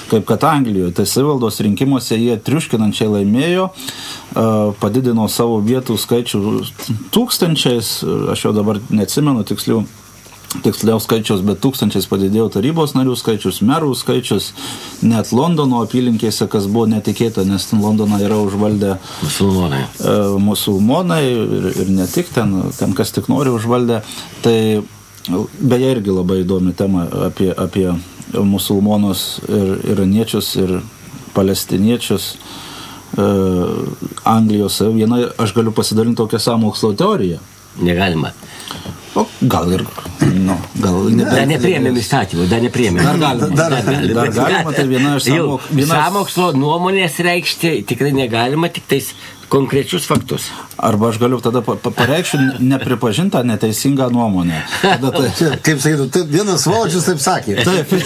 kaip kad Anglijoje. Tai savivaldos rinkimuose jie triuškinančiai laimėjo, padidino savo vietų skaičių tūkstančiais, aš jau dabar neatsimenu tiksliau skaičius, bet tūkstančiais padidėjo tarybos narių skaičius, merų skaičius, net Londono apylinkėse, kas buvo netikėta, nes Londoną yra užvaldę musulmonai ir ne tik ten kas tik nori užvaldę. Tai beje irgi labai įdomi tema apie musulmonus ir iraniečius ir palestiniečius Anglijos. Viena, aš galiu pasidalinti tokią sąmokslo teoriją. Negalima. O gal ir, Dar nepriėmėm įstatymų, dar nepriėmėm. Dar galima, tai viena iš sąmokslo nuomonės reikšti tikrai negalima, tik tais konkrečius faktus. Arba aš galiu tada pareikšti nepripažintą neteisingą nuomonę. Kaip sakytų, vienas Voločius taip sakė.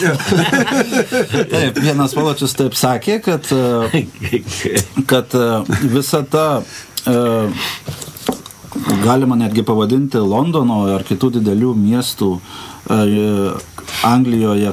Taip, vienas Voločius taip sakė, kad visa ta galima netgi pavadinti Londono ar kitų didelių miestų Anglijoje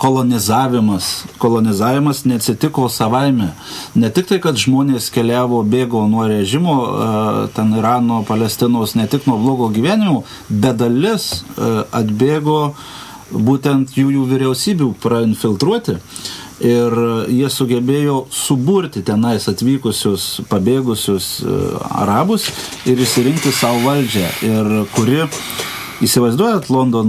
kolonizavimas neatsitiko savaime. Ne tik tai, kad žmonės keliavo, bėgo nuo režimo, ten Irano, Palestinos, ne tik nuo blogo gyvenimo, bet dalis atbėgo būtent jų vyriausybių prainfiltruoti. Ir jie sugebėjo suburti tenais atvykusius, pabėgusius arabus ir įsirinkti savo valdžią. Ir kuri, įsivaizduojat,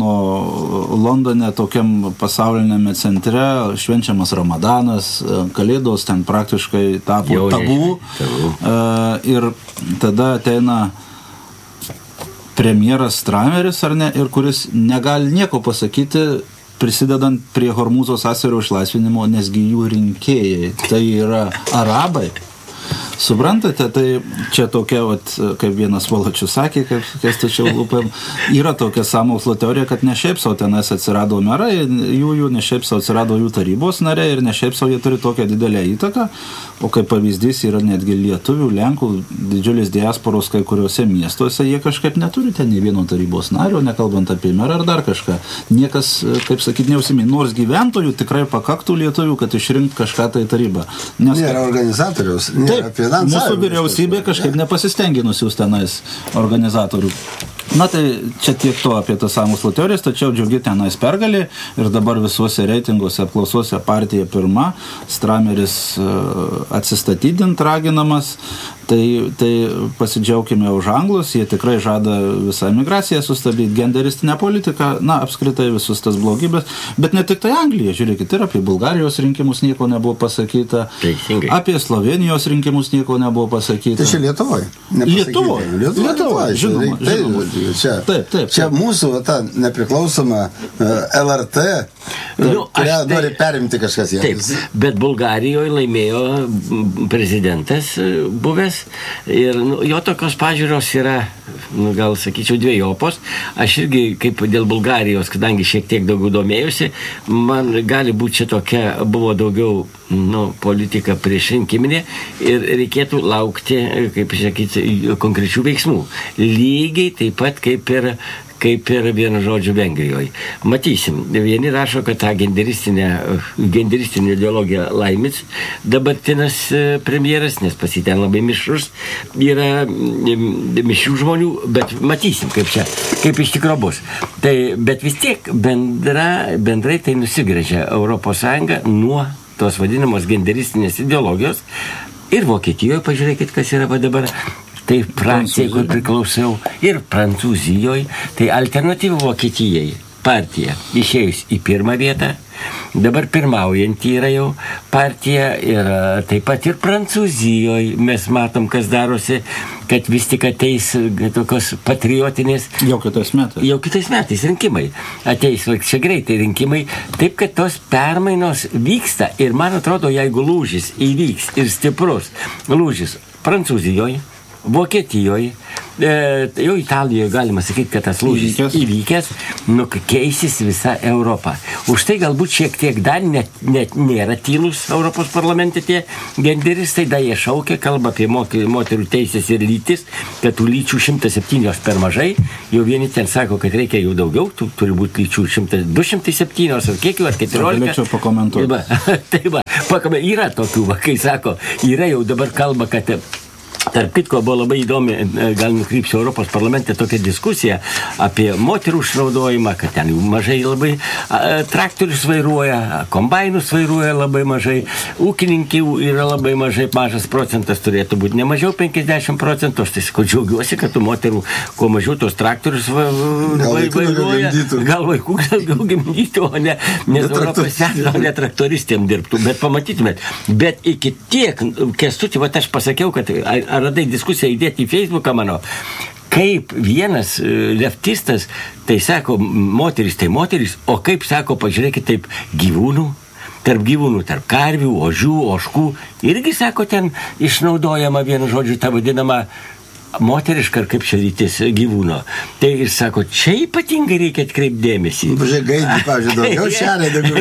Londone tokiam pasaulinėme centre švenčiamas Ramadanas, Kalėdos ten praktiškai tapo tabu. Ir tada ateina premjeras Strameris, ar ne, ir kuris negali nieko pasakyti, prisidedant prie Hormūzo sąsiaurio išlaisvinimo, nesgi jų rinkėjai, tai yra arabai. Suprantate, tai čia tokia, kaip vienas Voločius sakė, kaip Kęstučio lūpam, yra tokia sąmokslo teorija, kad ne šiaip savo tenais atsirado merai, jų ne šiaip savo atsirado jų tarybos nariai ir ne šiaip savo jie turi tokią didelę įtaką, o kaip pavyzdys yra netgi lietuvių, lenkų, didžiulis diasporos kai kuriuose miestuose, jie kažkaip neturi ten nei vieno tarybos nario, nekalbant apie merą ar dar kažką. Niekas, kaip sakyti, neužsiminė, nors gyventojų tikrai pakaktų lietuvių, kad išrinkt kažką tai tarybą. Nėra organizatoriaus, nėra finansavimo. Mūsų vyriausybė kažkaip nepasistengė nusiųsti tenais organizatorių. Na tai čia tiek to apie tas sąmokslo teorijas, tačiau džiugi tenais pergalė ir dabar visuose reitinguose, apklausose partija pirma, Strameris atsistatydint raginamas, tai pasidžiaukime už anglus, jie tikrai žada visą emigraciją sustabdyti, genderistinę politiką, na apskritai visus tas blogybės, bet ne tik tai Anglija, žiūrėkit, ir apie Bulgarijos rinkimus nieko nebuvo pasakyta, apie Slovenijos rinkimus nieko nebuvo pasakyta. Tai čia Lietuvoje? Lietuvoje, žinoma. Čia mūsų ta nepriklausoma LRT, kurią nori perimti kažkas jiems. Taip, bet Bulgarijoje laimėjo prezidentas buvęs ir jo tokios pažiūros yra, gal sakyčiau, dviejopos. Aš irgi, kaip dėl Bulgarijos, kadangi šiek tiek daugiau domėjusi, man gali būti čia tokia, buvo daugiau politika priešrinkiminė ir reikėtų laukti, kaip sakyti, konkrečių veiksmų. Lygiai taip pat kaip ir vienu žodžiu Vengrijoje. Matysim, vieni rašo, kad tą genderistinę ideologiją laimits dabartinis premjeras, nes pasiten labai mišrus, yra mišrių žmonių, bet matysim, kaip iš tikro bus. Tai, bet vis tiek bendrai tai nusigręžia Europos Sąjunga nuo tos vadinamos genderistinės ideologijos ir Vokietijoje, pažiūrėkit, kas yra dabar. Tai frakcijai, kur priklausiau, ir Prancūzijoje, tai alternatyvų Vokietijai partija išėjus į pirmą vietą, dabar pirmaujantį yra jau partija ir taip pat ir Prancūzijoje mes matom, kas darosi, kad vis tik ateis tokios patriotinės... Jau kitais metais rinkimai. Ateis čia greitai rinkimai, taip kad tos permainos vyksta ir man atrodo, jeigu lūžis įvyks ir stiprus lūžis Prancūzijoje, Vokietijoje, jau Italijoje galima sakyti, kad tas lūžis įvykęs, keisis visa Europa. Už tai galbūt šiek tiek dar net nėra tylus Europos parlamente tie genderistai, da jie šaukia, kalba apie moterų teisės ir lytis, kad tų lyčių 107 per mažai, jau vieni ten sako, kad reikia jau daugiau, turi būti lyčių 207 ar kiek jau, ar 14. Galėčiau pakomentuoti. Tai va, yra tokių, kai sako, yra jau dabar kalba, kad tarp kitko buvo labai įdomi, gal nukrypsiu Europos parlamente tokia diskusija apie moterų išnaudojimą, kad ten mažai labai traktorius vairuoja, kombainus vairuoja labai mažai, ūkininkių yra labai mažas procentas, turėtų būti ne mažiau 50%, aš tai sakau, džiaugiuosi, kad tų moterų, kuo mažiau tos traktorius vairuoja, gal vaikų daugiau gimdytų, o ne traktoristėm dirbtų, bet pamatytumėt, bet iki tiek, Kęstuti, va aš pasakiau, kad radai diskusiją įdėti į Facebooką mano, kaip vienas leftistas, tai sako, moteris, o kaip sako, pažiūrėkit, taip gyvūnų, tarp karvių, ožių, ožkų, irgi sako, ten išnaudojama vienu žodžiu, ta vadinama moteriška, ar kaip čia lytis gyvūno. Tai ir sako, čia ypatingai reikia atkreipti dėmesį. Pažiūrėk, gaidį, pavyzdžiui, daugiau šelė, daugiau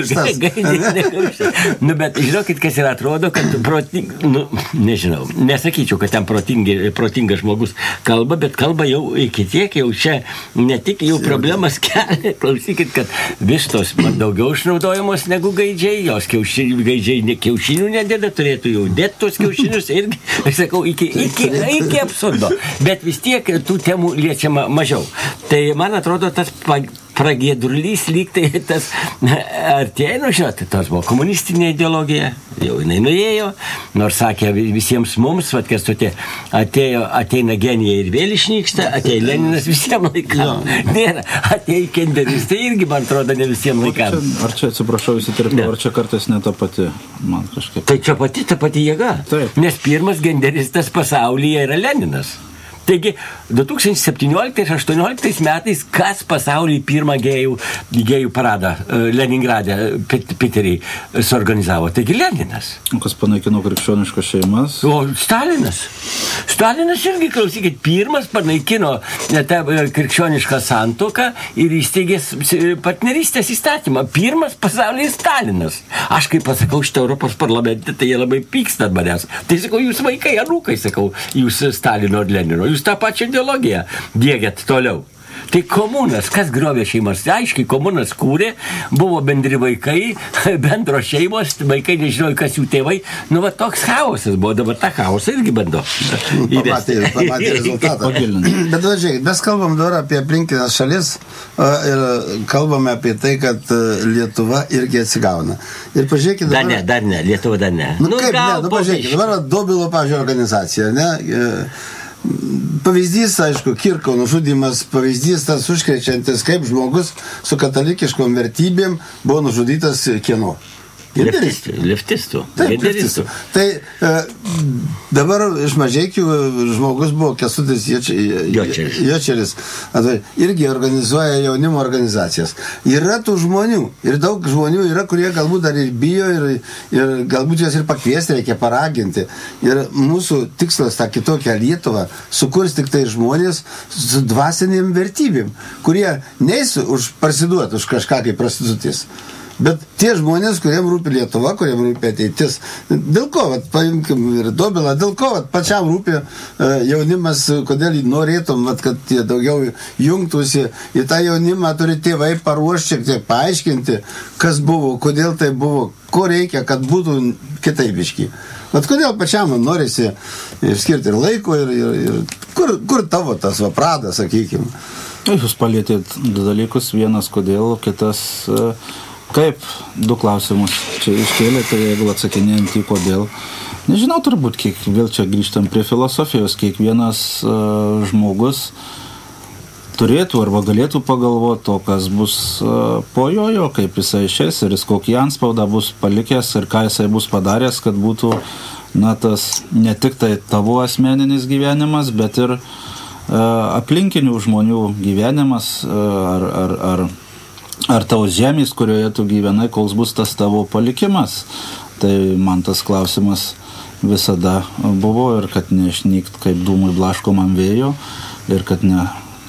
ištas. Bet žinokit, kas yra, atrodo, kad nežinau, nesakyčiau, kad ten protingas žmogus kalba, bet kalba jau iki tiek, jau čia ne tik jau problemas kelia, klausykit, kad vištos daugiau išnaudojamos negu gaidžiai, jos gaidžiai kiaušinių nedėda, turėtų jau dėti tos kiaušinius irgi, aš sakau, iki absurdo. Bet vis tiek tų temų liečiama mažiau. Tai man atrodo, tas pragėdurlys lyg tai tas artėja, žinote, tos buvo komunistinė ideologija, jau jinai nuėjo, nors sakė visiems mums, vat Kęstuti, ateina genija ir vėl išnyksta, ateina Leninas visiems laikam. Nėra, ateina genderistai irgi, man atrodo, ne visiems laikam. Ar čia, atsiprašau, įsiterpiau, ar čia kartais ne ta pati, man kažkaip. Tai čia ta pati jėga. Taip. Nes pirmas genderistas pasaulyje yra Leninas. Taigi, 2017-2018 metais, kas pasaulyje pirmą gėjų paradą Leningrade, Piterį, suorganizavo? Taigi Leninas. Kas panaikino krikščioniškas šeimas? O Stalinas. Stalinas irgi, klausykit, pirmas panaikino tą krikščionišką santuoką ir įsteigė partnerystės įstatymą. Pirmas pasaulyje Stalinas. Aš kaip pasakau šitą Europos parlamente, tai jie labai pyksta ant manęs. Tai sakau, jūs vaikai, anūkai, sakau, jūs Stalino ir Lenino. Jūs tą pačią ideologiją diegiat toliau. Tai komunas, kas griovė šeimas? Aiškiai, komunas kūrė, buvo bendri vaikai, bendros šeimos, vaikai nežinojo, kas jų tėvai. Nu, va, toks chaosas buvo, dabar tą chaosą irgi bando. Pamatė rezultatą. Bet, žiūrėk, mes kalbam dabar apie aplinkinės šalis ir kalbame apie tai, kad Lietuva irgi atsigauna. Ir pažiūrėkit dabar... Dar ne, Lietuva dar ne. Nu, kaip ne, pažiūrėkit, dabar Dobilo, pavyzdžiui, organizacija, ne? Pavyzdys, aišku, Kirko nužudymas, pavyzdys tas užkrečiantis, kaip žmogus su katalikiškom vertybėm buvo nužudytas kieno. Leftistų. Tai dabar iš Mažeikių žmogus buvo Kęstutis Jočeris. Irgi organizuoja jaunimo organizacijas. Yra tų žmonių. Ir daug žmonių yra, kurie galbūt dar ir bijo ir galbūt jas ir pakviesti, reikia paraginti. Ir mūsų tikslas tą kitokią Lietuvą sukurs tik tai žmonės su dvasinėm vertybėm, kurie neis parsiduoti už kažką kaip prostitutis. Bet tie žmonės, kuriem rūpi Lietuva, kuriem rūpi ateitis, dėl ko, paimkim ir Dobilą, dėl ko pačiam rūpi jaunimas, kodėl norėtum, kad tie daugiau jungtųsi į tą jaunimą, turi tėvai paruošti, šiek tiek paaiškinti, kas buvo, kodėl tai buvo, ko reikia, kad būtų kitaibiški. Bet kodėl pačiam norisi skirti ir laiko, ir kur tavo tas pradas, sakykime. Jūs palėtėt dalykus, vienas kodėl, kitas... Kaip? Du klausimus čia iškėlėte, jeigu atsakinėjant į kodėl. Nežinau, turbūt, vėl čia grįžtam prie filosofijos, kiekvienas žmogus turėtų arba galėtų pagalvoti to, kas bus po jo, kaip jisai išės ir jis kokį antspaudą bus palikęs ir ką jisai bus padaręs, kad būtų tas ne tik tai tavo asmeninis gyvenimas, bet ir aplinkinių žmonių gyvenimas ar tavo žemės, kurioje tu gyvenai, koks bus tas tavo palikimas. Tai man tas klausimas visada buvo ir kad neišnykt kaip dūmui blaškomam vėjo, ir kad ne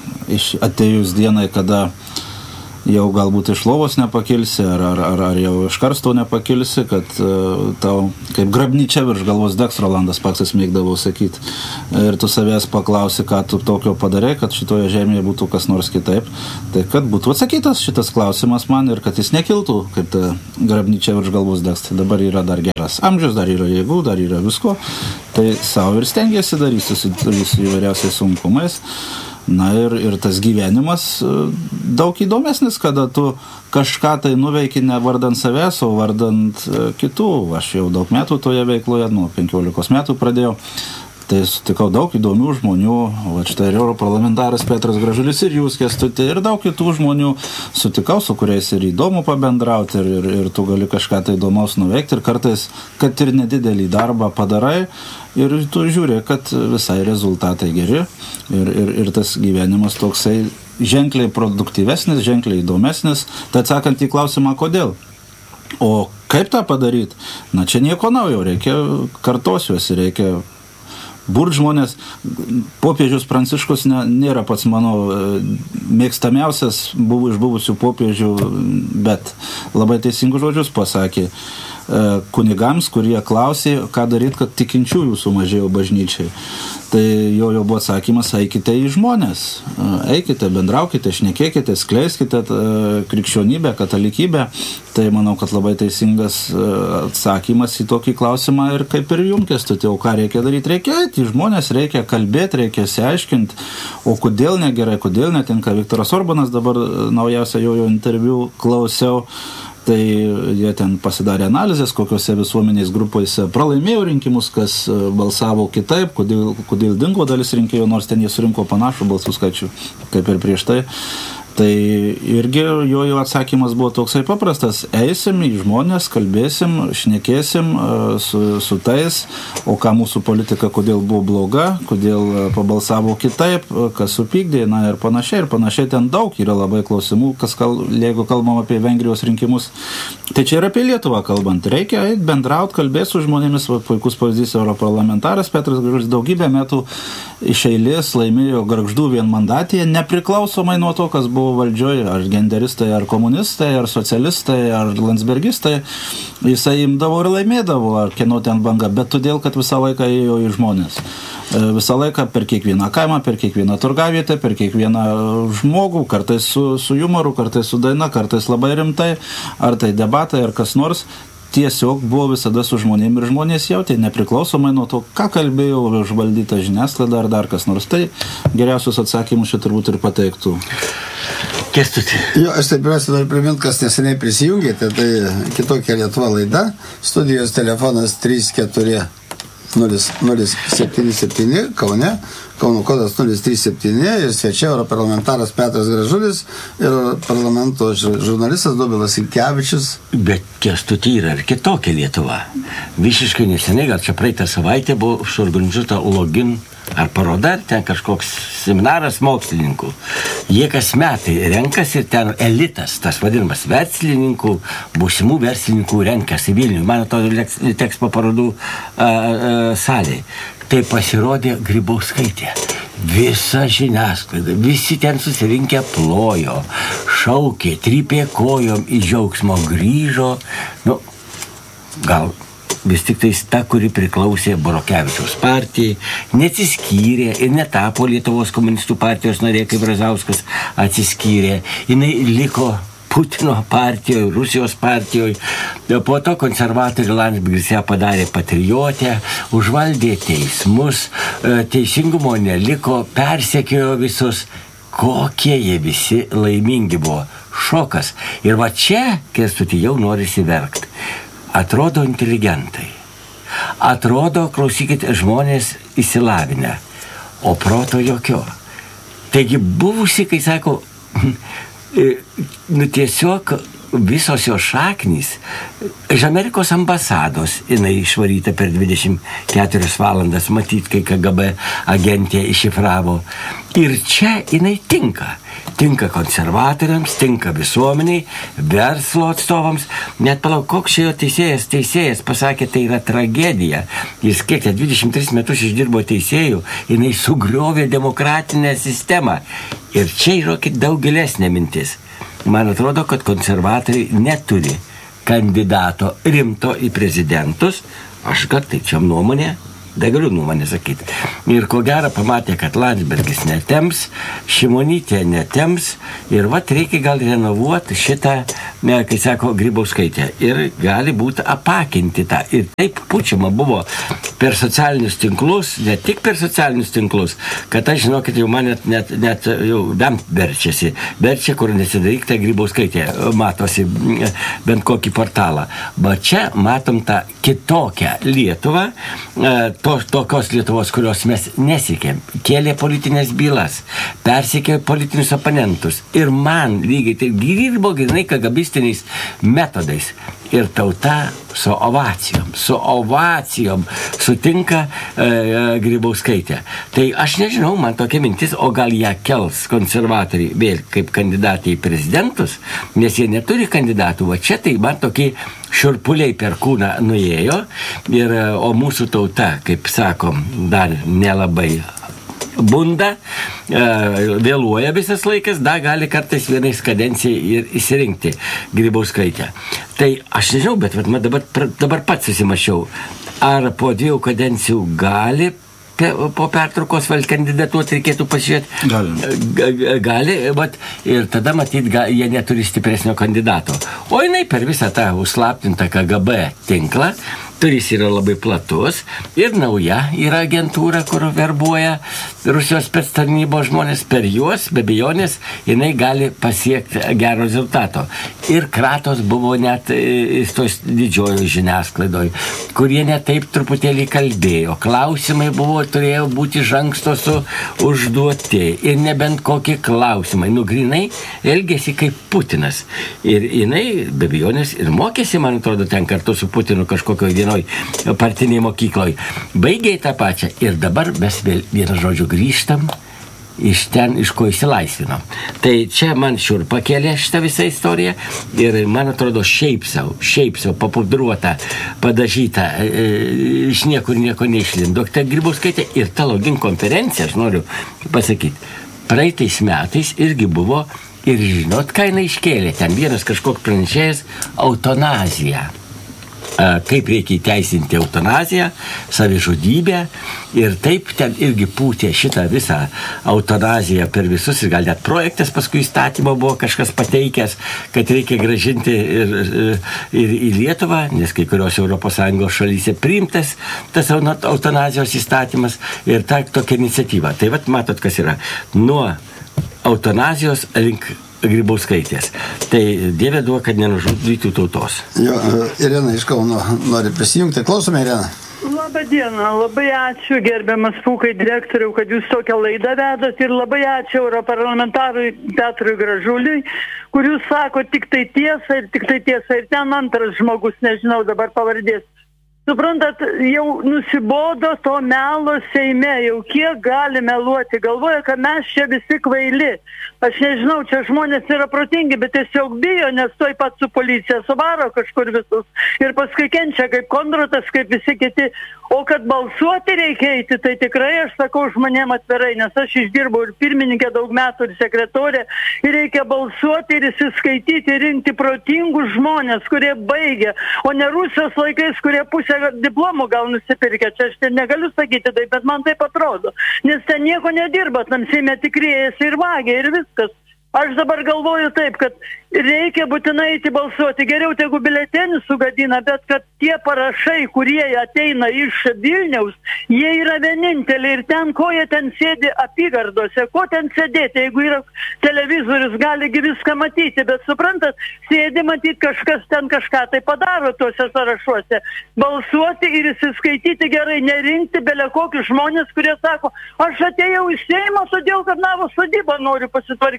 atėjus dienai, kada jau galbūt iš lovos nepakilsi, ar jau iš karsto nepakilsi, kad tau kaip grabnyčia virš galvos degs, Rolandas Paksas mėgdavo sakyti. Ir tu savęs paklausi, ką tu tokio padarai, kad šitoje žemėje būtų kas nors kitaip. Tai kad būtų atsakytas šitas klausimas man ir kad jis nekiltų, kaip ta grabnyčia virš galvos degs. Tai dabar yra dar geras amžius, dar yra jėgų, dar yra visko. Tai savo ir stengiasi daryti su įvairiausiais sunkumais. Na ir tas gyvenimas daug įdomesnis, kada tu kažką tai nuveiki ne vardant savęs, o vardant kitų. Aš jau daug metų toje veikloje, 15 metų pradėjau. Tai sutikau daug įdomių žmonių, va štai ir europarlamentaras Petras Gražulis ir jūs, Kęstuti, ir daug kitų žmonių sutikau, su kuriais ir įdomu pabendrauti, ir tu gali kažką tai įdomaus nuveikti, ir kartais, kad ir nedidelį darbą padarai, ir tu žiūri, kad visai rezultatai geri, ir tas gyvenimas toksai ženkliai produktyvesnis, ženkliai įdomesnis. Tai atsakant į klausimą, kodėl? O kaip tą padaryti? Na, čia nieko naujo, reikia kartosiuosi, reikia burt žmonės. Popiežius Pranciškus nėra pats mano mėgstamiausias iš buvusių popiežių, bet labai teisingus žodžius pasakė kunigams, kurie klausė, ką daryti, kad tikinčiųjų sumažėjo bažnyčiai. Tai jo buvo atsakymas, eikite į žmonės, eikite, bendraukite, šnekėkite, skleiskite krikščionybę, katalikybę. Tai manau, kad labai teisingas atsakymas į tokį klausimą ir kaip ir jums, Kęstuti, o ką reikia daryti? Reikia eiti į žmonės, reikia kalbėti, reikia išsiaiškinti, o kodėl negerai, kodėl netinka. Viktoras Orbanas, dabar naujausią jo interviu klausiau, tai jie ten pasidarė analizės, kokiose visuomenės grupose pralaimėjo rinkimus, kas balsavo kitaip, kodėl dingo dalis rinkėjų, nors ten jie surinko panašų balsų skaičių, kaip ir prieš tai. Tai irgi jo atsakymas buvo toksai paprastas. Eisim į žmonės, kalbėsim, šnekėsim su tais, o ką mūsų politika, kodėl buvo bloga, kodėl pabalsavo kitaip, kas supykdė, na ir panašiai. Ir panašiai ten daug yra labai klausimų, jeigu kalbam apie Vengrijos rinkimus. Tai čia ir apie Lietuvą kalbant. Reikia eiti, bendrauti, kalbėti su žmonėmis. Puikus pavyzdys europarlamentaras Petras Gražulis daugybę metų iš eilės laimėjo Gargždų vienmandatėje, nepriklausomai nuo to, kas buvo valdžioje, ar genderistai, ar komunistai, ar socialistai, ar landsbergistai, jisai imdavo ir laimėdavo, ar kieno ten banga, bet todėl, kad visą laiką ėjo į žmonės. Visą laiką per kiekvieną kaimą, per kiekvieną turgavietę, per kiekvieną žmogų, kartais su humoru, kartais su daina, kartais labai rimtai, ar tai debatai, ar kas nors. Tiesiog buvo visada su žmonėm ir žmonės jautė, nepriklausomai nuo to, ką kalbėjo užvaldyta žiniasklaida ar dar kas nors. Tai geriausius atsakymus čia turbūt ir pateiktų. Kęstuti. Jo, aš taip pirmiausia noriu priminti, kas neseniai prisijungėte, tai Kitokia Lietuva laida, studijos telefonas 34 077 Kaune, Kauno kodas 037 ir svečia europarlamentaras Petras Gražulis ir parlamento žurnalistas Dobilas Sinkevičius. Bet Kęstuti yra ir Kitokia Lietuva. Visiškai neseniai, gal čia praeitą savaitę buvo suorganizuota login ar paroda, ten kažkoks seminaras mokslininkų. Jie kas metai renkasi ir ten elitas, tas vadinamas verslininkų, būsimų verslininkų renkasi Vilniuje. Man atrodo, teks po parodų salėje. Tai pasirodė Grybauskaitė. Visa žiniasklaida, visi ten susirinkę plojo, šaukė, trypė kojom, į džiaugsmo grįžo. Nu, gal vis tik tais ta, kuri priklausė Borokevičiaus partijai, neatsiskyrė ir netapo Lietuvos komunistų partijos narė, kaip Brazauskas atsiskyrė. Jinai liko Putino partijoje, Rusijos partijoje. Po to konservatoriai Landsbergis ją padarė patriotę, užvaldė teismus, teisingumo neliko, persekiojo visus. Kokie jie visi laimingi buvo. Šokas. Ir va čia, Kęstuti, jau norisi verkti. Atrodo inteligentai. Atrodo, klausykit, žmonės įsilavinę. O proto jokio. Taigi buvusi, kai sako, nu tiesiog visos jo šaknys iš Amerikos ambasados jinai išvaryta per 24 valandas, matyt, kai KGB agentė iššifravo. Ir čia jinai tinka konservatoriams, tinka visuomeniai, verslo atstovams. Net palauk, koks šio teisėjas pasakė, tai yra tragedija. Jis kiek 23 metus išdirbo teisėjų, jinai sugriovė demokratinę sistemą. Ir čia yra daug gilesnė mintis. Man atrodo, kad konservatoriai neturi kandidato rimto į prezidentus. Aš gal tai čia nuomonė, galiu nuomonę sakyti. Ir ko gero pamatė, kad Landsbergis netems, Šimonytė netems ir reikia gal renovuoti šitą, kai sako Grybauskaitė. Ir gali būti apakinti tą. Ir taip pučiama buvo per socialinius tinklus, ne tik per socialinius tinklus, kad aš žinau, kad jau man net jau verčiasi, kur nesidaryk tą Grybauskaitė, matosi bent kokį portalą. Bet čia matom tą kitokią Lietuvą, tokios Lietuvos, kurios mes nesikėm, kėlė politinės bylas, persikė politinius oponentus ir man lygiai tai dirbo grinai kagabistiniais metodais ir tauta su ovacijom sutinka Grybauskaitę. Tai aš nežinau, man tokia mintis, o gal ją kels konservatoriai vėl kaip kandidatai į prezidentus, nes jie neturi kandidatų, va čia tai man tokie šiurpuliai per kūną nuėjo, o mūsų tauta, kaip sakom, dar nelabai bunda, vėluoja visas laikas, da gali kartais vienais kadencijai ir įsirinkti Grybauskaitę. Tai aš nežinau, bet dabar pats susimašiau, ar po 2 kadencijų gali po pertraukos vėl kandidatuoti, reikėtų pasižiūrėti. Gali, ir tada matyt, jie neturi stipresnio kandidato. O jinai per visą tą užslaptintą KGB tinklą, turis yra labai platus ir nauja yra agentūra, kur verbuoja Rusijos spectarnybos žmonės, per juos, be abejonės, jinai gali pasiekti gero rezultato. Ir kratos buvo net tos didžiojo žiniasklaidoj, kurie net taip truputėlį kalbėjo. Klausimai turėjo būti iš anksto užduoti ir nebent kokie klausimai. Grinai elgėsi kaip Putinas. Ir jinai, be abejonės, ir mokėsi, man atrodo, ten kartu su Putinu kažkokio vienoj partiniai mokykloj. Baigiai tą pačią. Ir dabar mes vėl vieną žodžiu grįžtam iš ten, iš ko įsilaisvinom. Tai čia man šiurpą kėlė šitą visą istoriją ir man atrodo šiaip sau papudruota, padažyta, iš niekur nieko neišlindo. Tai Grybauskaitė ir ta login konferencija, aš noriu pasakyti, praeitais metais irgi buvo ir žinot, ką jinai iškėlė. Ten vienas kažkoks pranešėjas eutanazija. Kaip reikia įteisinti eutanaziją, savižudybę ir taip ten irgi pūtė šitą visą eutanaziją per visus ir gal net projektas paskui įstatymo buvo kažkas pateikęs, kad reikia grąžinti ir į Lietuvą, nes kai kurios ES šalyse priimtas tas eutanazijos įstatymas ir tokia iniciatyva. Tai matot, kas yra nuo eutanazijos link Grybauskaitės. Tai Dieve duok, kad nenužudytų tautos. Irena iš Kauno nori prisijungti. Klausome, Irena. Labą dieną, labai ačiū gerbiamas Pūkai direktoriau, kad jūs tokią laidą vedat ir labai ačiū europarlamentarui Petrui Gražuliui, kur jūs sako tik tai tiesą ir ten antras žmogus, nežinau dabar pavardės. Suprantat, jau nusibodo to melo Seime, jau kiek gali meluoti, galvoja, kad mes čia visi kvaili. Aš nežinau, čia žmonės yra protingi, bet tiesiog bijo, nes toj pat su policija suvaro kažkur visus. Ir paskui kenčia kaip Kondratas, kaip visi kiti. O kad balsuoti reikia eiti, tai tikrai aš sakau žmonėm atvirai, nes aš išdirbau ir pirmininkė daug metų, ir sekretorė. Ir reikia balsuoti ir įsiskaityti, rinkti protingus žmonės, kurie baigia. O ne Rusijos laikais, kurie pusę diplomų gal nusipirkę. Čia aš negaliu sakyti taip, bet man taip atrodo. Nes ten nieko nedirba, tam Seime tik riejasi ir vagia ir viskas. Aš dabar galvoju taip, kad reikia būtinai eiti balsuoti. Geriau tegu biuletenį sugadina, bet kad tie parašai, kurie ateina iš Vilniaus, jie yra vieninteliai. Ir ten, ko jie ten sėdi apygardose, ko ten sėdėti, jeigu yra televizorius, galigi viską matyti. Bet suprantat, sėdi matyti kažkas ten kažką tai padaro tuose sąrašuose. Balsuoti ir įsiskaityti gerai, nerinkti belekokius žmonės, kurie sako, aš atėjau į Seimą, todėl kad Navos sodybą noriu pasitvarkyti.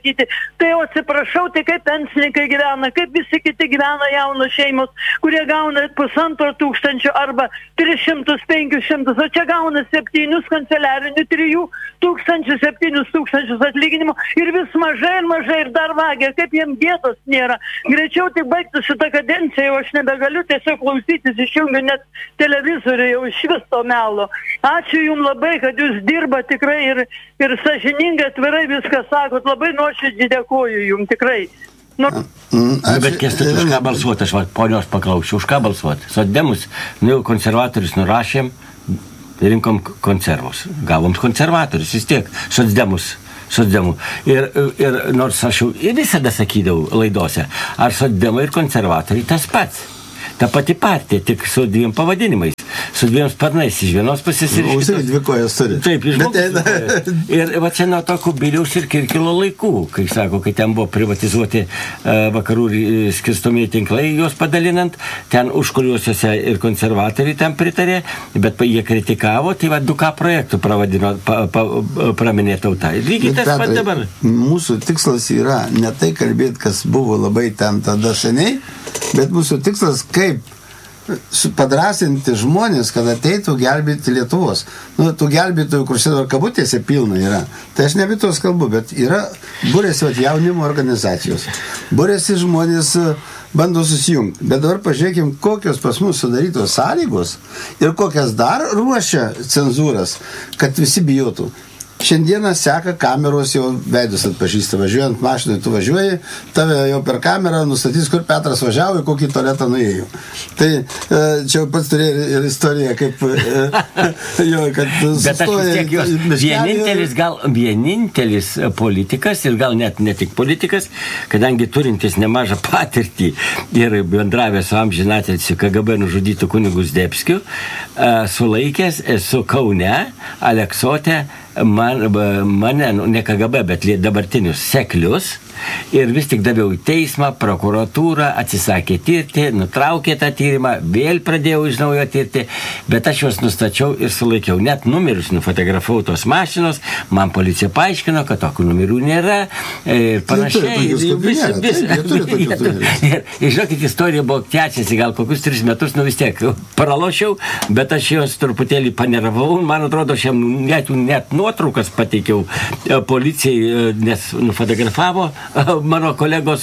Tai jau atsiprašau, tai kaip pensininkai gyvena, kaip visi kiti gyvena jaunos šeimos, kurie gauna 1500 arba 300-500, o čia gauna 7 kanceliarinių, 3000, 7000 atlyginimų ir vis mažai ir mažai ir dar vagia, kaip jiems gėdos nėra. Greičiau tik baigtų šitą kadenciją, jau aš nebegaliu tiesiog klausytis, išjungiu net televizorių jau iš vis to melo. Ačiū jums labai, kad jūs dirba tikrai ir sąžiningai, atvirai viską sakot, labai nuoširdžiai dėkoju jums, tikrai. Bet Kęstuti, už ką balsuoti, aš ponios paklausiu, už ką balsuoti? Socdemus, konservatorius nurašėm, rinkom konservus, gavom konservatorius, vis tiek, socdemų. Ir nors aš jau visada sakydavau laidose, ar socdemai ir konservatoriai tas pats. Ta pati partija, tik su 2 pavadinimais, su 2 sparnais, iš vienos pusės ir iš kitos. 2 kojas turi. Taip, ir va čia nuo to Kubiliaus ir Kirkilo laikų, kai sako, kai ten buvo privatizuoti vakarų skirstomieji tinklai, juos padalinant, ten užkuriuosiuose ir konservatoriai tam pritarė, bet jie kritikavo, tai va 2K projektų praminė tauta. Lygiai tas pat dabar. Mūsų tikslas yra ne tai kalbėti, kas buvo labai ten tada seniai, bet mūsų tikslas kaip padrasinti žmonės, kad ateitų gelbėti Lietuvos. Tų gelbėtojų, kur sėdo kabutėse pilna yra. Tai aš nebė tos kalbu, bet yra būrėsi jaunimo organizacijos. Būrėsi žmonės bando susijungti. Bet dabar pažiūrėkim, kokios pas mus sudarytos sąlygos ir kokias dar ruošia cenzūras, kad visi bijotų. Šiandieną seka kameros, jau veidus atpažįsta, važiuojant mašinai, tu važiuoji, tave jau per kamerą nustatys, kur Petras važiavo, į kokį tualetą nuėjo. Tai čia pats turėjo ir istoriją, kaip kad bet aš vis tiek jos vienintelis politikas ir gal net ne tik politikas, kadangi turintis nemažą patirtį ir bendravę su amžinatilsiu KGB nužudytų kunigu Zdebskiu, sulaikęs esu Kaune, Aleksote, mane, ne KGB, bet dabartinius seklius, ir vis tik daviau į teismą, prokuratūrą, atsisakė tirti, nutraukė tą tyrimą, vėl pradėjau iš naujo tirti, bet aš juos nustačiau ir sulaikiau. Net numerius nufotografavau tos mašinos, man policija paaiškino, kad tokių numerių nėra, ir panašiai. Ir žinokit, istorija buvo tęsiasi gal kokius 3 metus, vis tiek pralošiau, bet aš juos truputėlį panervavau, man atrodo, aš jam net nuotraukas pateikiau policijai, nes nufotografavo mano kolegos,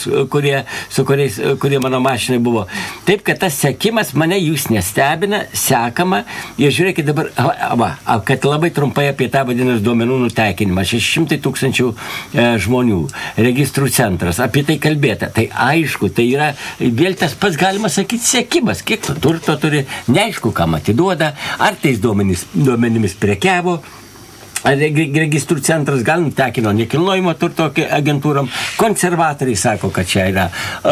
kurie mano mašinai buvo. Taip, kad tas sekimas mane jūs nestebina, sekama, ir žiūrėkit dabar, kad labai trumpai apie tą vadinasi duomenų nutekinimą, 600 000 žmonių, registrų centras, apie tai kalbėta. Tai aišku, tai yra vėl tas pats, galima sakyti, sekimas, kiek tu turto turi, neaišku, kam atiduoda, ar tais duomenimis prekiavo, registrų centras gal nutekino nekilnojimo turto agentūrom, konservatoriai sako, kad čia yra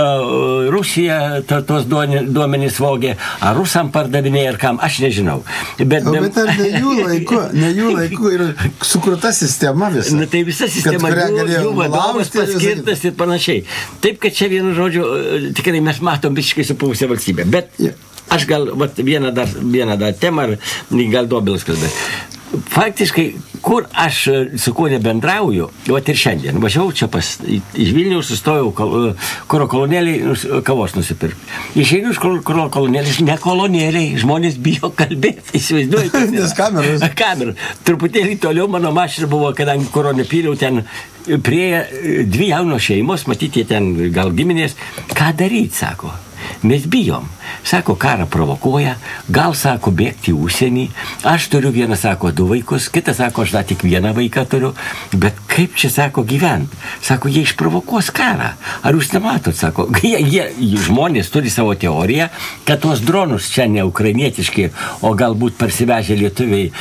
Rusija tos duomenys vogė, ar rusam pardavinėja, ar kam, aš nežinau. Bet ar ne jų laiku yra sukurta sistema visa? Tai visa sistema, jų vadovas paskirtas ir panašiai. Taip, kad čia vienu žodžiu, tikrai mes matom visiškai supuvusią valstybę. Bet aš gal vieną dar temą, gal Dobilas kalbės. Faktiškai, kur aš su kuo nebendrauju, ir šiandien važiavau čia iš Vilniaus, sustojau kuro kolonėliai kavos nusipirkti. Išeinu iš kuro kolonėliai, ne kolonėliai, žmonės bijo kalbėti, įsivaizduoju. Nes kamerų. Truputėlį toliau mano mašina buvo, kadangi kuro nepyliau, ten prie 2 jaunos šeimos, matyti ten gal giminės, ką daryti, sako. Mes bijom. Sako, karą provokuoja, gal, sako, bėgti į užsienį. Aš turiu vieną, sako, 2 vaikus, kitas, sako, aš dar tik 1 vaiką turiu. Bet kaip čia, sako, gyvent? Sako, jie išprovokuos karą. Ar jūs nematot, sako, žmonės turi savo teoriją, kad tuos dronus čia ne ukrainietiški, o galbūt parsivežę lietuviai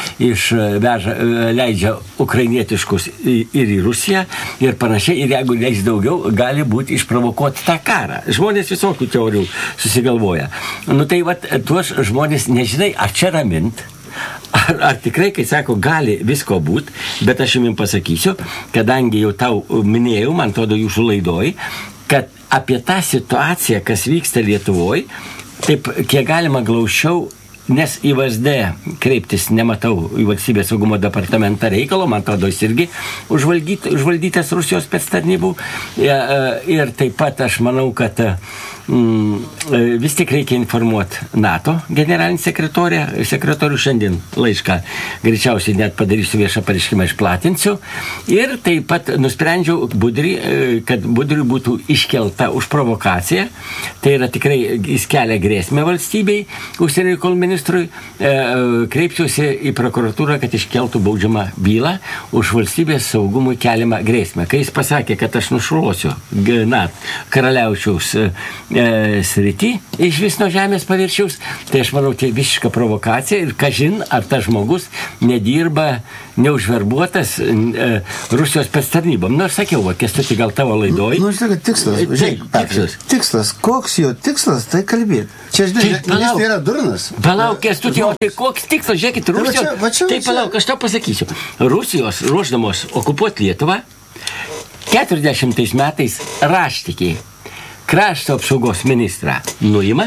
leidžia ukrainietiškus ir į Rusiją ir panašiai. Ir jeigu leis daugiau, gali būti išprovokuoti tą karą. Žmonės visokių teorijų susigalvoja. Tai tuos žmonės nežinai, ar čia ramint, ar tikrai, kai sako, gali visko būti, bet aš jums pasakysiu, kadangi jau tau minėjau, man atrodo jūsų laidoj, kad apie tą situaciją, kas vyksta Lietuvoj, taip kiek galima glaušiau nes į VSD kreiptis nematau į valstybės saugumo departamentą reikalo, man atrodo, jis irgi užvaldytas Rusijos spectarnybų. Ir taip pat aš manau, kad vis tik reikia informuoti NATO generalinį sekretorių šiandien laišką, greičiausiai net padarysiu viešą pareiškimą, išplatinsiu. Ir taip pat nusprendžiau kad Budriui būtų iškelta už provokaciją. Tai yra tikrai, jis kelia grėsmę valstybei, užsienio reikalų ministrui. Kreipčiausi į prokuratūrą, kad iškeltų baudžiamą bylą už valstybės saugumui keliamą grėsmę. Kai jis pasakė, kad aš nušluosiu karaliaučiaus srity iš vis nuo žemės paviršiaus, tai aš manau, tai visiška provokacija ir kažin, ar tas žmogus nedirba neužverbuotas Rusijos spectarnybom. Nu, aš sakiau, Kęstuti, gal tavo laidoj. Nu, žinai, tikslas. Tikslas. Koks jo tikslas, tai kalbėti. Čia, žinai, tai yra durnas. Palauk, Kęstuti, o tai koks tikslas? Žiūrėkit, Rusijos... Tai palauk, aš tau pasakysiu. Rusijos ruošdamos okupuoti Lietuvą 40 metais raštikiai krašto apsaugos ministrą nuima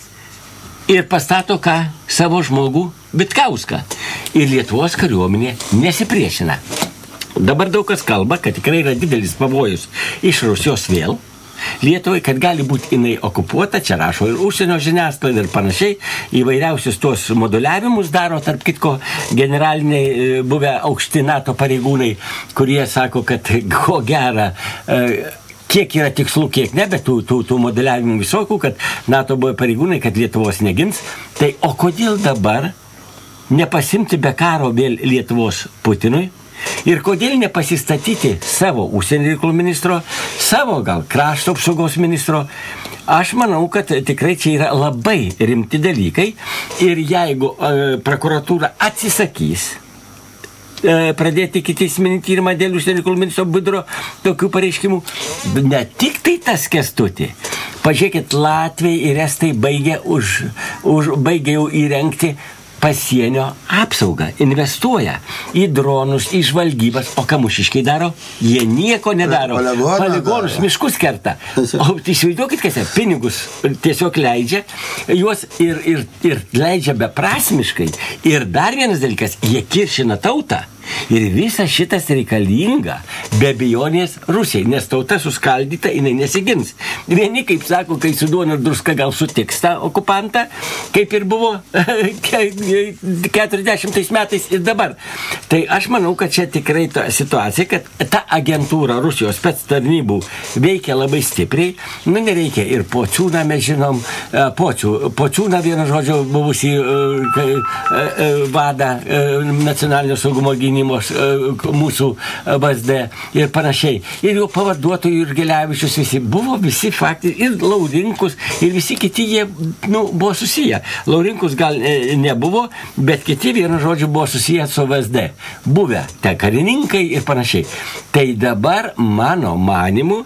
ir pastato savo žmogų Vitkauską. Ir Lietuvos kariuomenė nesipriešina. Dabar daug kas kalba, kad tikrai yra didelis pavojus iš Rusijos vėl Lietuvai, kad gali būti jinai okupuota, čia rašo ir užsienio žiniasklaida ir panašiai, įvairiausius tuos moduliavimus daro, tarp kitko, generaliniai buvę aukšti NATO pareigūnai, kurie sako, kad ko gera, kiek yra tikslų, kiek ne, bet tų modeliavimų visokių, kad NATO buvo pareigūnai, kad Lietuvos negins. Tai o kodėl dabar nepasimti be karo vėl Lietuvos Putinui? Ir kodėl nepasistatyti savo užsienio reikalų ministro, savo gal krašto apsaugos ministro? Aš manau, kad tikrai čia yra labai rimti dalykai ir jeigu prokuratūra atsisakys pradėti ikiteisminį tyrimą dėl užsienio reikalų ministro Budrio tokių pareiškimų, ne tik tai tas Kęstuti. Pažiūrėkit, Latviai ir Estai baigė jau įrengti pasienio apsaugą, investuoja į dronus, į žvalgybas, o ką mūšiškiai daro? Jie nieko nedaro. Poligonus, miškus kerta. O įsivaizduokit, kas pinigus tiesiog leidžia, juos ir leidžia beprasmiškai. Ir dar vienas dalykas, jie kiršina tautą. Ir visa šitas reikalinga be abejonės Rusijai, nes tauta suskaldyta, jinai nesigins. Vieni, kaip sako, kai su duona ir druska gal sutiks tą okupantą, kaip ir buvo 40 metais ir dabar. Tai aš manau, kad čia tikrai ta situacija, kad ta agentūra Rusijos spectarnybų veikia labai stipriai. Nu, nereikia ir Pociūną, mes žinom, Pociūną vieną žodžio buvusį vadą nacionalinio saugumo gynybos mūsų VSD ir panašiai. Ir jo pavaduotojų ir Gelevičius visi faktai, ir Laurinkus, ir visi kiti jie buvo susiję. Laurinkus gal nebuvo, bet kiti vienu žodžiu buvo susiję su VSD. Buvę te karininkai ir panašiai. Tai dabar, mano manimu,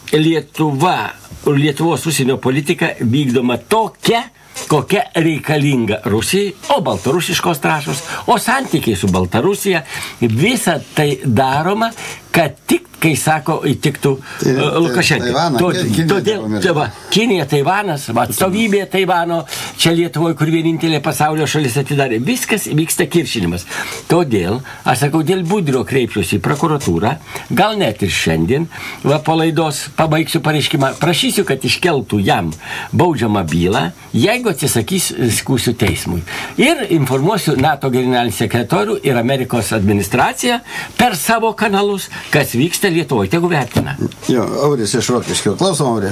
Lietuvos užsienio politika vykdoma tokia, kokia reikalinga Rusijai, o baltarusiškos trąšos, o santykiai su Baltarusija, visa tai daroma, kad tik, kai sako, įtiktų Lukašenkai. Todėl Kinija, Taivanas, atstovybė Taivano, čia Lietuvoje, kur vienintelė pasaulio šalis atidarė, viskas vyksta kiršinimas. Todėl, aš sakau, dėl Budrio kreipsiuosi į prokuratūrą, gal net ir šiandien, po laidos pabaigsiu pareiškimą, prašysiu, kad iškeltų jam baudžiamą bylą, jeigu atsisakys, skųsiu teismui. Ir informuosiu NATO generalinį sekretorių ir Amerikos administraciją per savo kanalus, kas vyksta Lietuvoje, tegu vertina. Jo, Auris iš Rokiškio. Klausom, Aurė.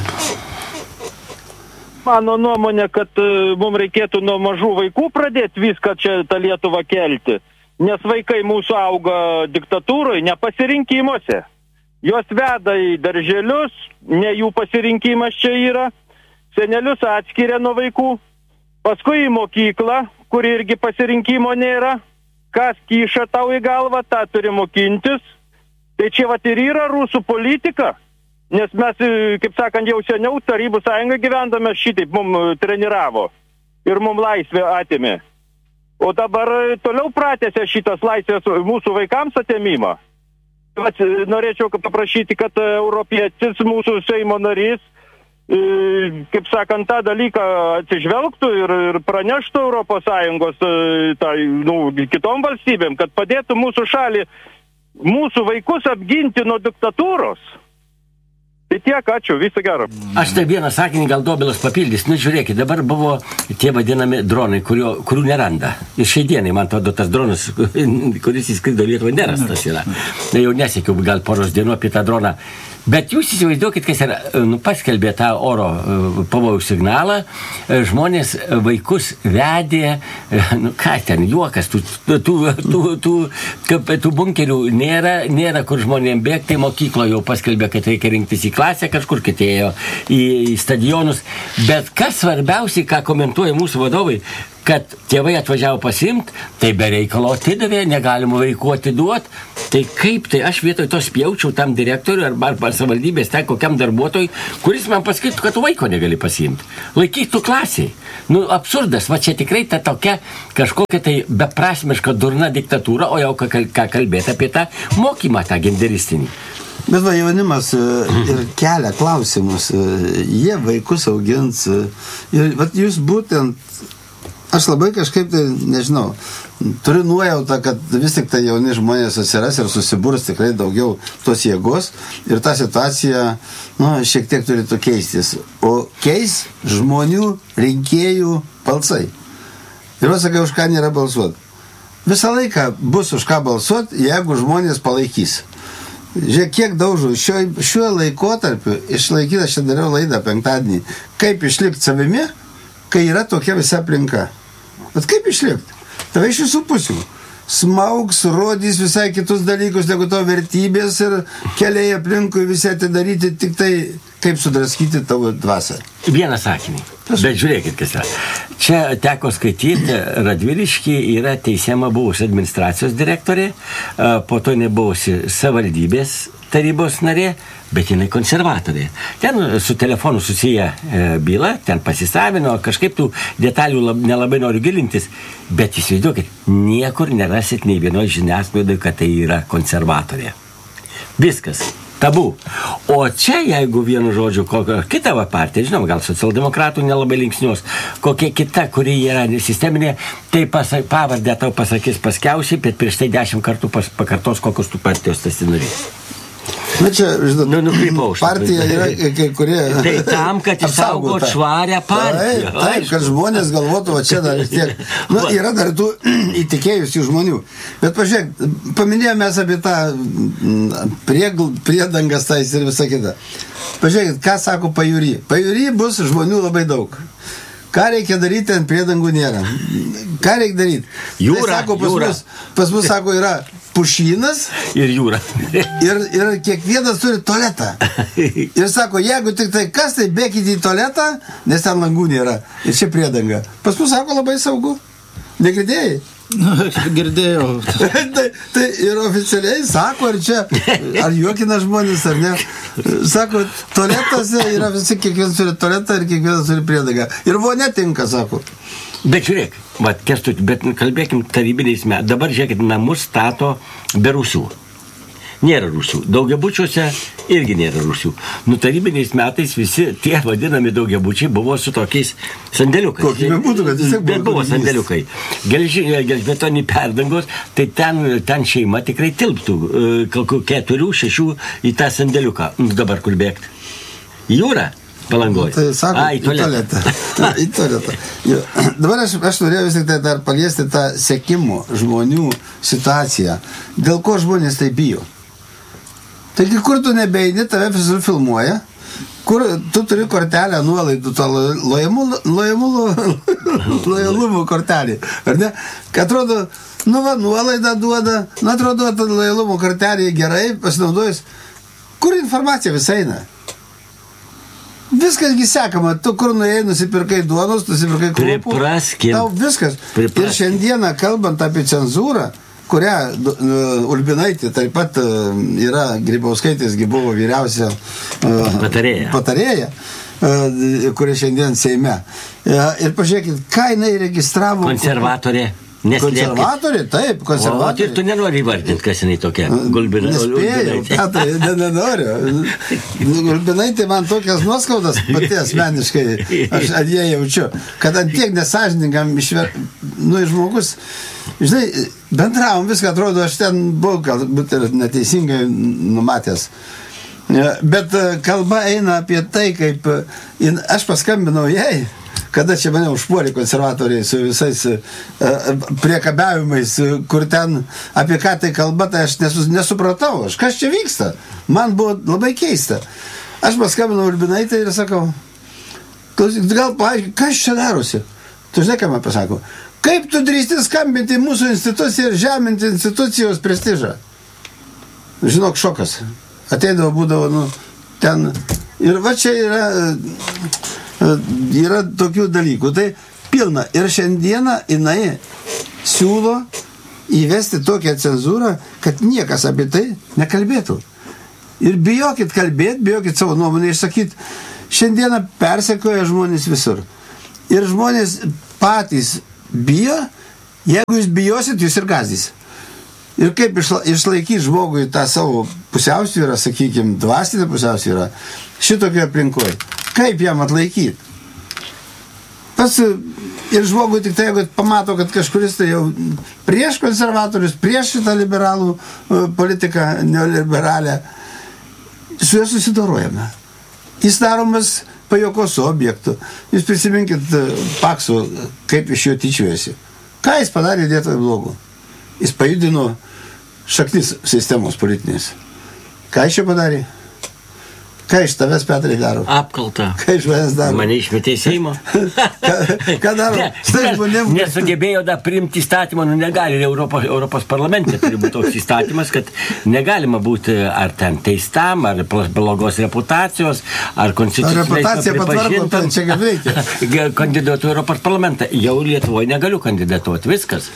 Mano nuomonė, kad mums reikėtų nuo mažų vaikų pradėti viską čia tą Lietuvą kelti, nes vaikai mūsų auga diktatūroje, ne pasirinkimuose. Jos veda į darželius, ne jų pasirinkimas čia yra, senelius atskiria nuo vaikų, paskui į mokyklą, kur irgi pasirinkimo nėra, kas kyša tau į galvą, tą turi mokintis. Tai čia vat ir yra rusų politika, nes mes, kaip sakant, jau seniau Tarybų Sąjungą gyvendame šitaip, mums treniravo ir mums laisvę atėmė. O dabar toliau pratęsia šitas laisvės mūsų vaikams atėmimą. Vat norėčiau paprašyti, kad europietis, mūsų Seimo narys, kaip sakant, tą dalyką atsižvelgtų ir praneštų ES kitom valstybėm, kad padėtų mūsų šalį, mūsų vaikus apginti nuo diktatūros. Tai tiek, ačiū, viso gero. Aš tai vieną sakinį gal Dobilas papildys. Nu, žiūrėkit, dabar buvo tie vadinami dronai, kurių neranda. Ir šiai dienai, man atrodo, tas dronas, kuris įskrido Lietuvą, nerastas yra. Jau nesiekiau gal poros dienų apie tą droną. Bet jūs įsivaizduokit, kas yra, paskelbė tą oro pavojų signalą, žmonės vaikus vedė, ką ten, juokas, tų bunkerių nėra kur žmonėm bėgti, tai mokyklo jau paskelbė, kad reikia rinktis į klasę, kažkur kitėjo į stadionus. Bet kas svarbiausiai, ką komentuoja mūsų vadovai, kad tėvai atvažiavo pasiimt, tai be reikalo atidavė, negalima vaikų atiduot. Tai kaip tai aš vietoj to spjaučiau tam direktoriui arba savivaldybės tai kokiam darbuotojui, kuris man pasakytų, kad tu vaiko negali pasiimti. Laikytų klasiai. Absurdas, va čia tikrai ta tokia kažkokia tai beprasmiška durna diktatūra, o jau ką kalbėti apie tą mokymą, tą genderistinį. Bet va, jaunimas ir kelia klausimus, jie vaikus augins. Ir va, jūs būtent, aš labai kažkaip tai, nežinau, turiu nuojautą, kad vis tik tai jauni žmonės atsiras ir susiburs tikrai daugiau tos jėgos ir ta situacija, šiek tiek turėtų keistis. O keis žmonių rinkėjų balsai. Ir va, sakai, už ką nėra balsuoti. Visą laiką bus už ką balsuoti, jeigu žmonės palaikys. Žiūrėk, kiek daužų. Šiuo laikotarpiu išlaikyti, aš čia dariau laidą penktadienį, kaip išlikti savimi, kai yra tokia visa aplinka. Bet kaip išlikti? Tave iš visų pusių. Smaugs, rodys visai kitus dalykus, negu to vertybės ir keliai aplinkui visi atidaryti, tik tai kaip sudraskyti tavo dvasę. Vieną sakinį. Bet žiūrėkit, kas yra. Čia teko skaityti, Radvilišky yra teisiama buvusi administracijos direktorė, po to nebuvusi savivaldybės tarybos narė, bet jinai konservatorė. Ten su telefonu susiję byla, ten pasisavino, kažkaip tų detalių nelabai noriu gilintis, bet įsivaizduokit, niekur nerasit nei vienoj žiniasklaidoj, kad tai yra konservatorė. Viskas. Tabu. O čia, jeigu vienu žodžiu, kokią kitą partiją, žinom, gal socialdemokratų nelabai linksnios, kokia kita, kuri yra sisteminė, tai pavardę tau pasakys paskiausiai, bet prieš tai 10 kartų pakartos, kokios tų partijos tas norės. Na čia, žinot, partija yra kai kurie... Tai tam, kad išsaugot švarę partiją. Taip, kad žmonės galvotų, va čia dar tiek... Yra dar tų įtikėjusių žmonių. Bet pažiūrėk, paminėjome mes apie tą priedangas tais ir visą kitą. Pažiūrėkit, ką sako pajūry. Pajūry bus žmonių labai daug. Ką reikia daryti, ant priedangų nėra. Ką reikia daryti? Jūra, tai sako, jūra. Pas mus, sako, yra pušynas ir jūra. ir kiekvienas turi tualetą. Ir sako, jeigu tik tai kas, tai bėkite į tualetą, nes ten langų nėra. Ir čia priedanga. Pas mus, sako, labai saugu. Negirdėjai? Girdėjau. tai ir oficialiai sako, ar juokina žmonės, ar ne. Sako, tualetuose yra visi, kiekvienas turi tualetą ir kiekvienas turi priedangą. Ir vonia tinka, sako. Bet žiūrėk, Kęstuti, bet kalbėkim tarybiniais metais. Dabar žiūrėkit, namus stato be rūsių. Nėra rūsių. Daugiabučiuose irgi nėra rūsių. Tarybiniais metais visi tie vadinami daugiabučiai buvo su tokiais sandėliukais. Kokį būtų, kad vis tiek buvo sandėliukai. Gelžbetonį perdangos, tai ten šeima tikrai tilptų kokių 4-6 į tą sandėliuką. Dabar kur bėgti? Į jūrą? Palangoj. Tai sako, į tualetą. Į tualetą. Dabar aš norėjau vis tik tai dar paliesti tą sekimo žmonių situaciją. Dėl ko žmonės tai bijo? Taigi, kur tu nebeini, tave visur filmuoja, kur tu turi kortelę nuolaidų, to lojalumo kortelį. Ar ne? Atrodo, nuolaidą duoda, atrodo, lojalumo kortelį gerai pasinaudojus. Kur informacija visai eina? Viskas sekama, tu kur nuėjai, nusipirkai duonos, nusipirkai krupų. Pripraskim. Tau viskas. Ir šiandieną, kalbant apie cenzūrą, kurią Ulbinaitė taip pat yra, Grybauskaitės buvo vyriausia patarėja, kuria šiandien Seime. Ir pažiūrėkit, ką jinai registravo... Konservatorė. Konservatoriai, taip, konservatoriai. O tu nenori įvardinti, kas jinai tokia? Nespėjau, Petrai, nenoriu. Gulbinaitė man tokias nuoskaudas pati asmeniškai, aš jie jaučiu, kad ant tiek nesąžiningam žmogus, žinai, bendravom viską, atrodo, aš ten buvau galbūt ir neteisingai numatęs. Bet kalba eina apie tai, kaip aš paskambinau jai, kada čia mane užpuolė konservatoriai su visais priekabiavimais, kur ten apie ką tai kalba, tai aš nesupratau, kas čia vyksta. Man buvo labai keista. Aš paskambinau Urbinaitę ir sakau, gal paaiškiai, kas čia darosi? Tu žinai, ką man pasako? Kaip tu drįsti skambinti mūsų instituciją ir žeminti institucijos prestižą? Žinok, šokas. Ateidavo, būdavo, ten. Ir va čia yra tokių dalykų. Tai pilna. Ir šiandieną jinai siūlo įvesti tokią cenzūrą, kad niekas apie tai nekalbėtų. Ir bijokit kalbėti, bijokit savo nuomonę išsakyti. Šiandieną persekioja žmonės visur. Ir žmonės patys bijo, jeigu jūs bijosit, jūs ir gazdys. Ir kaip išlaikyti žmogui tą savo pusiausvyrą, sakykime, dvasinę pusiausvyrą, šitokio aplinkoje. Kaip jam atlaikyti? Ir žmogui tik tai, jeigu pamato, kad kažkuris tai jau prieš konservatorius, prieš šitą liberalų politiką neoliberalę, su juo susidorojame. Jis daromas pajuokos objektų. Jūs prisiminkit Pakso, kaip iš jo tyčiojasi. Ką jis padarė Lietuvai blogo? Jis pajudino šaknis sistemos politinės. Ką iš jo padarė? Ką iš tavęs, Petrai, daro? Apkalta. Ką iš manęs daro? Mane išmetė į Seimą. Ką daro? Nesugebėjo da priimti įstatymą, negali Europos parlamente turi būti toks įstatymas, kad negalima būti ar ten teistam, ar blogos reputacijos, ar konstitucinai pripažintam kandidatuoti Europos parlamentą. Jau Lietuvoje negaliu kandidatuoti. Viskas.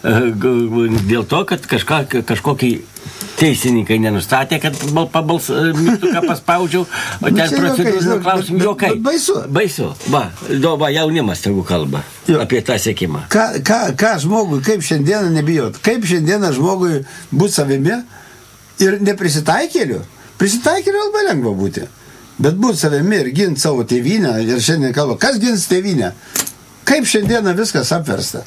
Dėl to, kad kažkokį teisininkai nenustatė, kad mygtuką paspaudžiau, o ten procedūrų klausimų jokai. Baisu. Va, jaunimas tegu kalba apie tą sekimą. Ką žmogui, kaip šiandieną nebijot? Kaip šiandieną žmogui būti savimi ir neprisitaikėliu? Prisitaikėliu labai lengva būti. Bet būti savimi ir ginti savo tėvynę, ir šiandien kalba, kas gins tėvynę? Kaip šiandieną viskas apversta?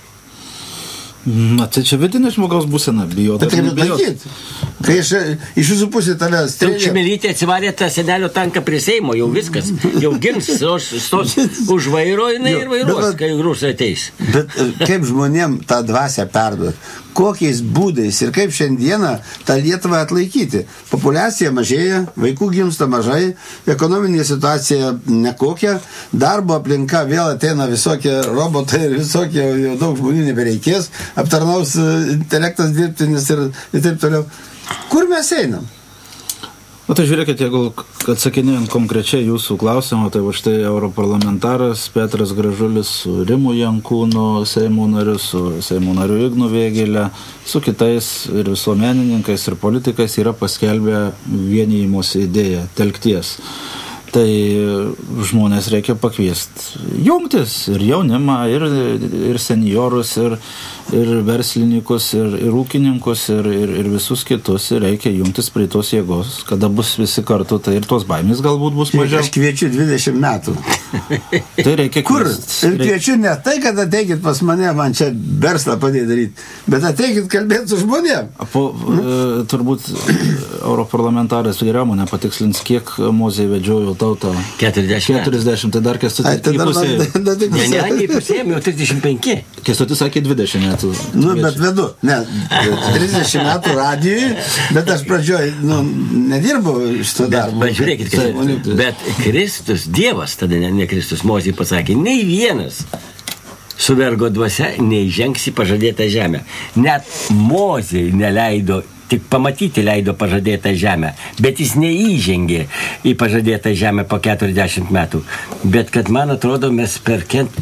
Na, tai čia vidinė žmogaus būsena, bijot. Bet kaip atlaikyti? Kai iš jūsų pusė tave strėlė. Čmilytė atsivarė tą senelio tanką prie Seimo, jau viskas, jau gins, stos už vairo, jinai ir vairuos, kai rusai ateis. Bet kaip žmonėm tą dvasią perduot? Kokiais būdais ir kaip šiandieną tą Lietuvą atlaikyti? Populiacija mažėja, vaikų gimsta mažai, ekonominė situacija nekokia, darbo aplinka vėl ateina visokie robotai ir visokie, jau daug žmonių nebereikės, aptarnaus intelektas dirbtinis ir taip toliau. Kur mes einam? O tai žiūrėkit, jeigu atsakinėjant konkrečiai jūsų klausimą, tai va štai europarlamentaras Petras Gražulis su Rimu Jankūnu, Seimo nariu, su Seimo nariu Ignu Vėgėle, su kitais ir visuomenininkais ir politikais yra paskelbę vienijimosi idėją, telkties. Tai žmonės reikia pakviesti jungtis ir jaunimą, ir seniorus, ir verslininkus, ir ūkininkus, ir visus kitus. Ir reikia jungtis prie tos jėgos. Kada bus visi kartu, tai ir tos baimės galbūt bus mažiau. Aš kviečiu 20 metų. Tai reikia kur? Ir kviečiu ne tai, kad ateikit pas mane, man čia verslą padėti daryti, bet ateikit kalbėti su žmonėm. Turbūt europarlamentaras geriau mane patikslins, kiek Mozė vedžiojo tautą. 40, tai dar Kęstutis įpusėjo. Ne, įpusėjom jau 35. Kęstutis sakė 20 metų. Nu, bet vedu. Ne, 30 metų radijui, bet aš pradžioj, nedirbau šito darbo. Bet žiūrėkit, bet Kristus, Dievas, tada ne Kristus, Mozei pasakė, nei vienas su vergo dvasia neįžengs į pažadėtą žemę. Net Mozei neleido tik pamatyti leido pažadėtą žemę, bet jis neįžengė į pažadėtą žemę po 40 metų. Bet kad, man atrodo, mes per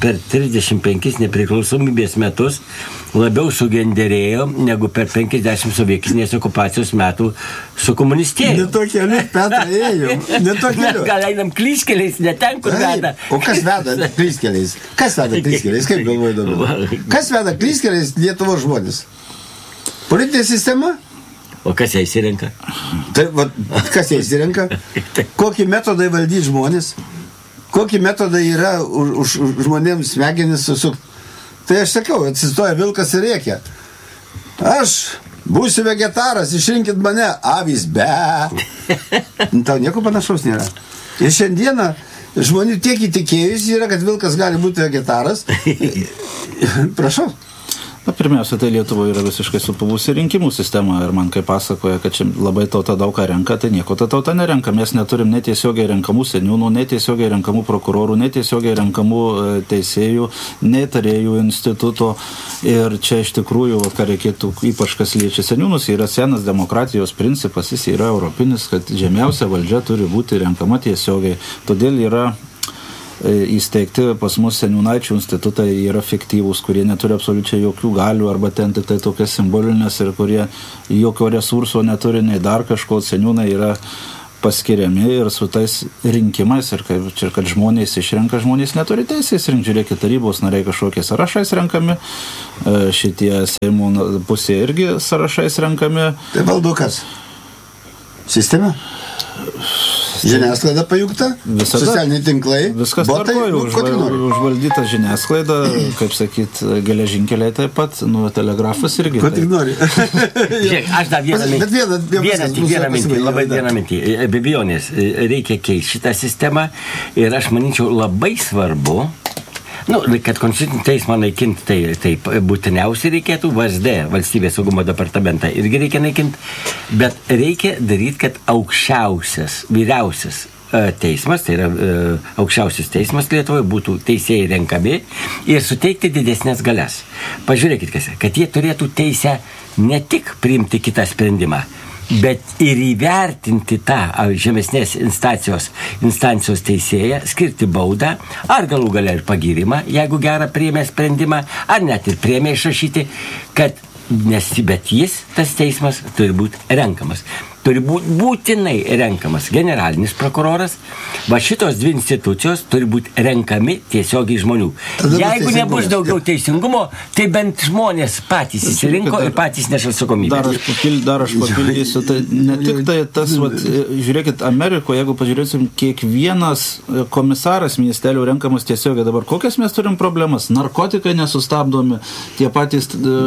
35 nepriklausomybės metus labiau sugenderėjo, negu per 50 sovietinės okupacijos metų su komunistėju. Ne to keliu, Petra, ėjom. Ne to keliu. Gal einam klystkeliais, ne ten, kur veda. O kas veda klystkeliais? Kas veda klystkeliais? Kaip galvoju dabar? Kas veda klystkeliais Lietuvos žmonės? Politinė sistema? O kas ją įsirenka? Tai, kas ją įsirenka? Kokie metodai valdyti žmonės? Kokie metodai yra už žmonėms smegenis susukti? Tai aš sakiau, atsistoja vilkas ir rėkia. Aš būsiu vegetaras, išrinkit mane, avys be. Tau nieko panašaus nėra. Ir šiandieną žmonių tiek įtikėjus yra, kad vilkas gali būti vegetaras. Prašau. Na, pirmiausia, tai Lietuvoje yra visiškai supuvusi rinkimų sistema ir man kai pasakoja, kad čia labai tauta daug ką renka, tai nieko ta tauta nerenka. Mes neturim netiesiogiai renkamų seniūnų, netiesiogiai renkamų prokurorų, netiesiogiai renkamų teisėjų, netarėjų instituto. Ir čia iš tikrųjų, ką reikėtų ypač kas liečia seniūnus, yra senas demokratijos principas, jis yra europinis, kad žemiausia valdžia turi būti renkama tiesiogiai. Todėl yra įsteigti pas mus seniūnaičių institutai yra fiktyvūs, kurie neturi absoliučiai jokių galių arba ten tik tai tokias simbolinės ir kurie jokio resurso neturi, nei dar kažko. Seniūnai yra paskiriami ir su tais rinkimais ir kad žmonės išrenka, žmonės neturi teisės rinkti. Žiūrėkit, tarybos nariai kažkokie sąrašais renkami, šitie Seimo pusė irgi sąrašais renkami. Tai valdo kas? Sistema? Žiniasklaida pajungta, socialiniai tinklai, viskas botai, užvaldyta žiniasklaida, kaip sakyt, geležinkeliai taip pat, telegrafas irgi. Ko tik nori. Žiūrėk, aš dar vieną mintį, labai vieną mintį. Be abejonės, reikia keisti šitą sistemą ir aš manyčiau labai svarbu, kad konstitucinį teismą naikinti, tai būtiniausiai reikėtų VSD, Valstybės saugumo departamentą, irgi reikia naikinti, bet reikia daryti, kad aukščiausias, vyriausias teismas, tai yra aukščiausias teismas Lietuvoje, būtų teisėjai renkami ir suteikti didesnės galias. Pažiūrėkit, kad jie turėtų teisę ne tik priimti kitą sprendimą, bet ir įvertinti tą žemesnės instancijos teisėją, skirti baudą, ar galų gale ir pagyrimą, jeigu gerą priėmė sprendimą, ar net ir priėmė išrašyti, bet jis, tas teismas, turi būti renkamas. Turi būti būtinai renkamas generalinis prokuroras, va šitos dvi institucijos turi būti renkami tiesiogiai žmonių. Jeigu nebus daugiau teisingumo, tai bent žmonės patys įsirinko ir patys neša atsakomybę. Dar aš papildysiu, tai ne tik tai tas, žiūrėkit, Amerikoje, jeigu pažiūrėsim, kiekvienas komisaras ministerijų renkamas tiesiogiai dabar. Kokias mes turim problemas? Narkotikai nesustabdomi, tie patys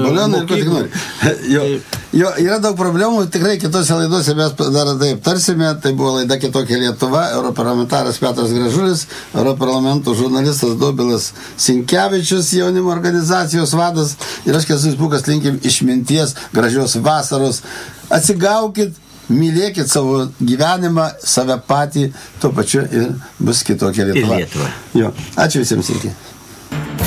yra daug problemų, tikrai kitose laidose mes dar taip tarsime. Tai buvo laida Kitokia Lietuva, europarlamentaras Petras Gražulis, europarlamento žurnalistas Dobilas Sinkevičius, jaunimo organizacijos vadas, ir aš Kęstutis Pūkas, linkim išminties, gražios vasaros, atsigaukit, mylėkit savo gyvenimą, save patį, tuo pačiu ir bus Kitokia Lietuva. Ir Lietuva. Jo. Ačiū visiems, iki.